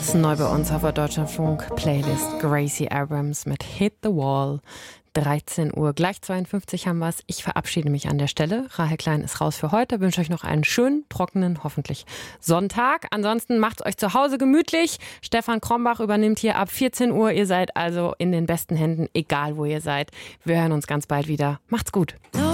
Neu bei uns auf der Deutschlandfunk Playlist Gracie Abrams mit Hit the Wall. 13 Uhr, gleich 52 haben wir es. Ich verabschiede mich an der Stelle. Rahel Klein ist raus für heute. Wünsche euch noch einen schönen, trockenen, hoffentlich Sonntag. Ansonsten macht's euch zu Hause gemütlich. Stefan Krombach übernimmt hier ab 14 Uhr. Ihr seid also in den besten Händen, egal wo ihr seid. Wir hören uns ganz bald wieder. Macht's gut.